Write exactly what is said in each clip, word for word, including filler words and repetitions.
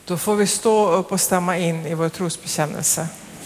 Då får vi stå upp och stämma in i vår trosbekännelse.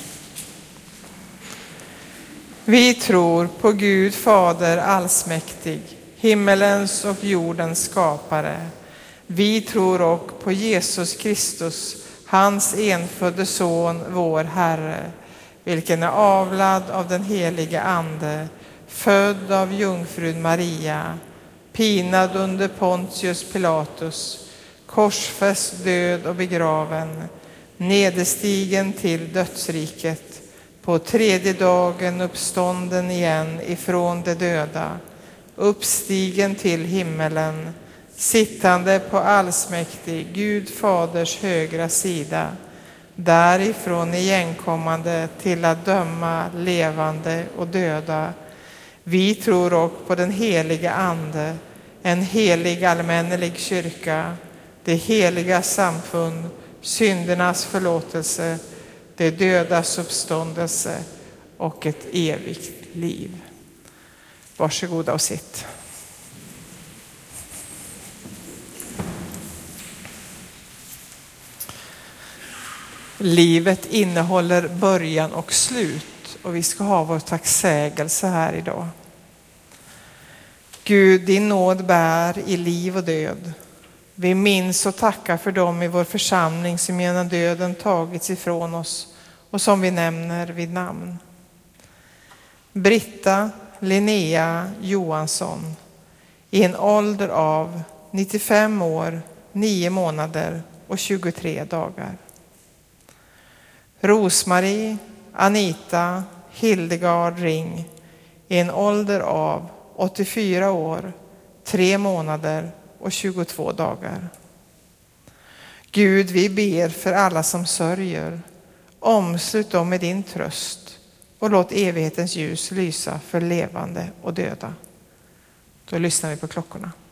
Vi tror på Gud Fader allsmäktig, himmelens och jordens skapare. Vi tror och på Jesus Kristus, hans enfödde son, vår Herre, vilken är avlad av den heliga Ande, född av jungfrun Maria, pinad under Pontius Pilatus, korsfäst, död och begraven, nederstigen till dödsriket, på tredje dagen uppstånden igen ifrån de döda, uppstigen till himmelen, sittande på allsmäktig Gud Faders högra sida, därifrån igenkommande till att döma levande och döda. Vi tror och på den heliga Ande, en helig allmännelig kyrka, det heliga samfund, syndernas förlåtelse, det dödas uppståndelse och ett evigt liv. Varsågoda och sitt. Livet innehåller början och slut, och vi ska ha vår tacksägelse här idag. Gud, din nåd bär i liv och död. Vi minns och tackar för dem i vår församling som genom döden tagits ifrån oss och som vi nämner vid namn. Britta Linnea Johansson, i en ålder av nittiofem år, nio månader och tjugotre dagar. Rosmarie Anita Hildegard Ring, i en ålder av åttiofyra år, tre månader och tjugotvå dagar. Gud, vi ber för alla som sörjer. Omslut dem med din tröst och låt evighetens ljus lysa för levande och döda. Då lyssnar vi på klockorna.